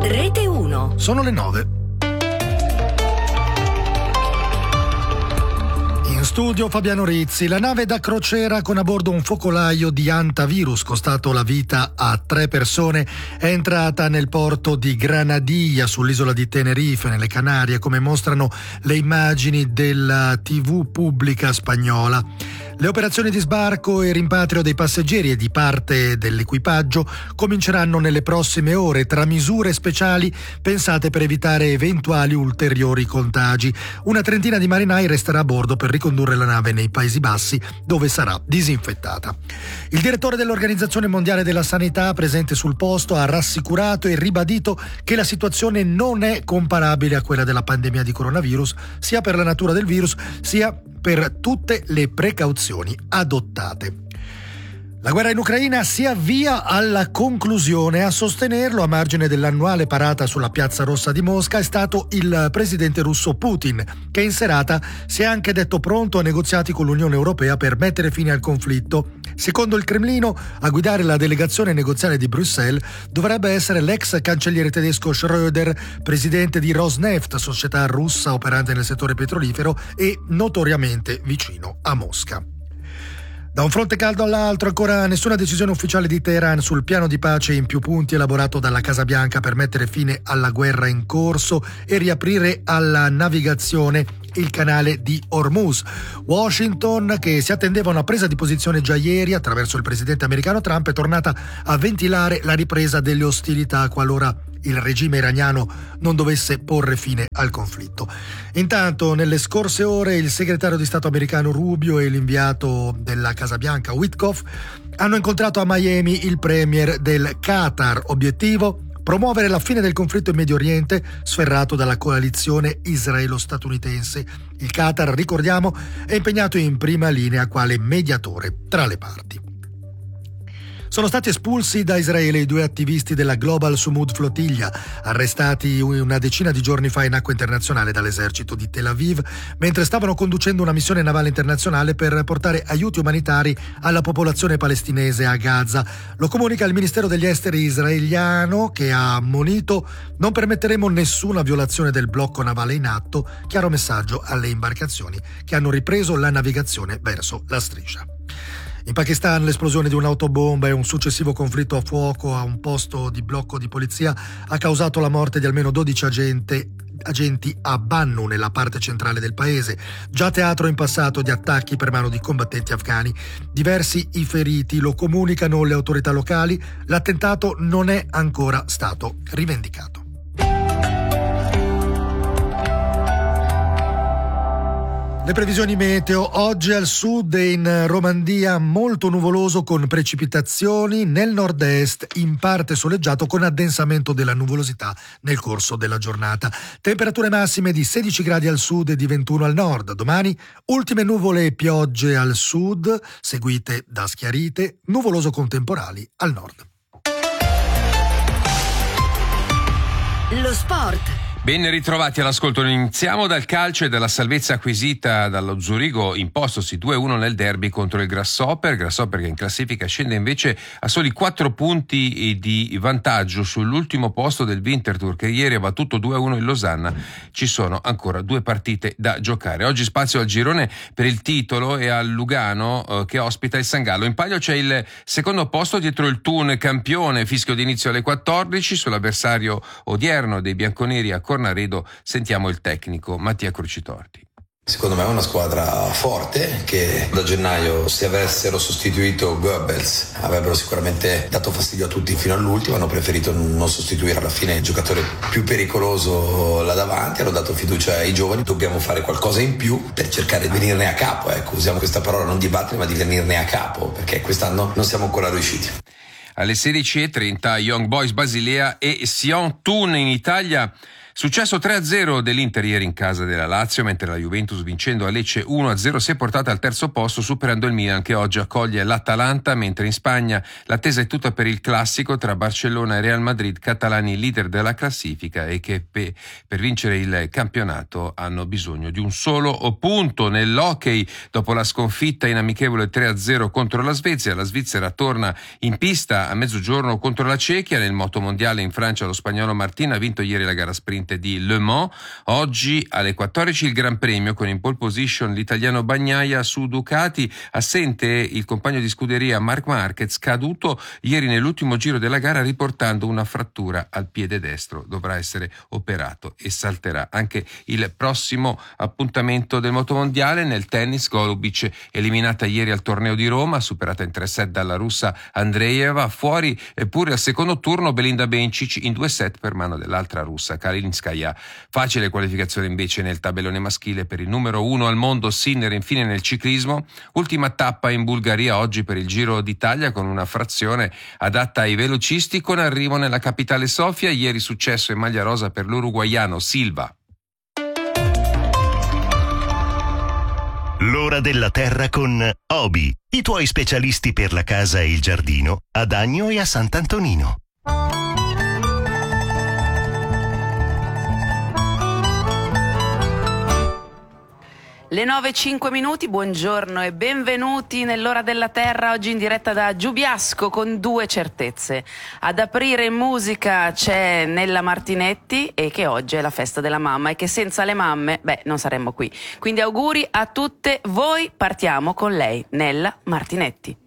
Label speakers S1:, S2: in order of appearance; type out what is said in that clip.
S1: Rete 1.
S2: Sono le 9. In studio Fabiano Rizzi. La nave da crociera con a bordo un focolaio di antivirus costato la vita a 3 persone è entrata nel porto di Granadilla sull'isola di Tenerife nelle Canarie, come mostrano le immagini della TV pubblica spagnola. Le operazioni di sbarco e rimpatrio dei passeggeri e di parte dell'equipaggio cominceranno nelle prossime ore tra misure speciali pensate per evitare eventuali ulteriori contagi. Una trentina di marinai resterà a bordo per ricondurre la nave nei Paesi Bassi, dove sarà disinfettata. Il direttore dell'Organizzazione Mondiale della Sanità, presente sul posto, ha rassicurato e ribadito che la situazione non è comparabile a quella della pandemia di coronavirus, sia per la natura del virus, sia per tutte le precauzioni adottate. La guerra in Ucraina si avvia alla conclusione. A sostenerlo, a margine dell'annuale parata sulla Piazza Rossa di Mosca, è stato il presidente russo Putin, che in serata si è anche detto pronto a negoziati con l'Unione Europea per mettere fine al conflitto. Secondo il Cremlino, a guidare la delegazione negoziale di Bruxelles dovrebbe essere l'ex cancelliere tedesco Schröder, presidente di Rosneft, società russa operante nel settore petrolifero e notoriamente vicino a Mosca. Da un fronte caldo all'altro, ancora nessuna decisione ufficiale di Teheran sul piano di pace in più punti elaborato dalla Casa Bianca per mettere fine alla guerra in corso e riaprire alla navigazione il canale di Hormuz. Washington, che si attendeva una presa di posizione già ieri attraverso il presidente americano Trump, è tornata a ventilare la ripresa delle ostilità qualora il regime iraniano non dovesse porre fine al conflitto. Intanto, nelle scorse ore, il segretario di Stato americano Rubio e l'inviato della Casa Bianca Witkoff hanno incontrato a Miami il premier del Qatar. Obiettivo? Promuovere la fine del conflitto in Medio Oriente, sferrato dalla coalizione israelo-statunitense. Il Qatar, ricordiamo, è impegnato in prima linea quale mediatore tra le parti. Sono stati espulsi da Israele i 2 attivisti della Global Sumud Flotilla, arrestati una decina di giorni fa in acqua internazionale dall'esercito di Tel Aviv, mentre stavano conducendo una missione navale internazionale per portare aiuti umanitari alla popolazione palestinese a Gaza. Lo comunica il Ministero degli Esteri israeliano, che ha ammonito: non permetteremo nessuna violazione del blocco navale in atto, chiaro messaggio alle imbarcazioni che hanno ripreso la navigazione verso la striscia. In Pakistan l'esplosione di un'autobomba e un successivo conflitto a fuoco a un posto di blocco di polizia ha causato la morte di almeno 12 agenti a Bannu, nella parte centrale del paese, già teatro in passato di attacchi per mano di combattenti afghani. Diversi i feriti, lo comunicano le autorità locali. L'attentato non è ancora stato rivendicato. Le previsioni meteo: oggi al sud e in Romandia molto nuvoloso con precipitazioni, nel nord-est in parte soleggiato con addensamento della nuvolosità nel corso della giornata. Temperature massime di 16 gradi al sud e di 21 al nord. Domani ultime nuvole e piogge al sud, seguite da schiarite, nuvoloso con temporali al nord.
S1: Lo sport.
S3: Ben ritrovati all'ascolto. Iniziamo dal calcio e dalla salvezza acquisita dallo Zurigo, impostosi 2-1 nel derby contro il Grasshopper che in classifica scende invece a soli 4 punti di vantaggio sull'ultimo posto del Winterthur, che ieri ha battuto 2-1 il Losanna. Ci sono ancora 2 partite da giocare. Oggi spazio al girone per il titolo e al Lugano che ospita il San Gallo. In palio c'è il secondo posto dietro il Thun, campione, fischio d'inizio alle 14 sull'avversario odierno dei bianconeri a Cornaredo. Sentiamo il tecnico Mattia Crucitorti.
S4: Secondo me è una squadra forte che da gennaio, se avessero sostituito Goebbels, avrebbero sicuramente dato fastidio a tutti fino all'ultimo. Hanno preferito non sostituire alla fine il giocatore più pericoloso là davanti, hanno dato fiducia ai giovani. Dobbiamo fare qualcosa in più per cercare di venirne a capo, ecco, usiamo questa parola, non di battere ma di venirne a capo, perché quest'anno non siamo ancora riusciti.
S3: Alle 16:30 Young Boys Basilea e Sion Thun. In Italia Successo 3-0 dell'Inter ieri in casa della Lazio, mentre la Juventus, vincendo a Lecce 1-0, si è portata al terzo posto, superando il Milan che oggi accoglie l'Atalanta, mentre in Spagna l'attesa è tutta per il classico tra Barcellona e Real Madrid, catalani leader della classifica e che per vincere il campionato hanno bisogno di un solo punto. Nell'hockey, dopo la sconfitta in amichevole 3-0 contro la Svizzera torna in pista a mezzogiorno contro la Cechia. Nel motomondiale in Francia lo spagnolo Martin ha vinto ieri la gara sprint di Le Mans. Oggi alle 14 il Gran Premio con in pole position l'italiano Bagnaia su Ducati, assente il compagno di scuderia Marc Marquez, caduto ieri nell'ultimo giro della gara riportando una frattura al piede destro, dovrà essere operato e salterà anche il prossimo appuntamento del motomondiale. Nel tennis Golubic eliminata ieri al torneo di Roma, superata in 3 set dalla russa Andreeva, fuori pure al secondo turno Belinda Bencic in 2 set per mano dell'altra russa Kalinskaya. Facile qualificazione invece nel tabellone maschile per il numero 1 al mondo Sinner. Infine nel ciclismo, ultima tappa in Bulgaria oggi per il Giro d'Italia con una frazione adatta ai velocisti con arrivo nella capitale Sofia. Ieri successo in maglia rosa per l'uruguaiano Silva.
S5: L'ora della terra con Obi, i tuoi specialisti per la casa e il giardino ad Agno e a Sant'Antonino.
S6: Le 9:05, buongiorno e benvenuti nell'ora della terra, oggi in diretta da Giubiasco con 2 certezze. Ad aprire in musica c'è Nella Martinetti e che oggi è la festa della mamma e che senza le mamme, non saremmo qui. Quindi auguri a tutte voi, partiamo con lei, Nella Martinetti.